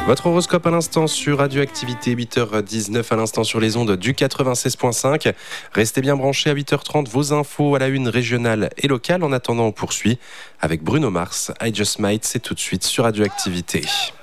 Votre horoscope à l'instant sur Radioactivité, 8h19 à l'instant sur les ondes du 96.5. Restez bien branchés à 8h30, vos infos à la une régionale et locale. En attendant, on poursuit avec Bruno Mars, I Just Might, c'est tout de suite sur Radioactivité.